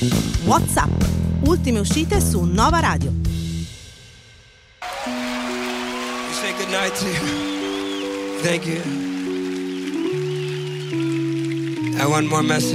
WhatsApp, ultime uscite su Nova Radio. We say good night to you. Thank you. I want more message.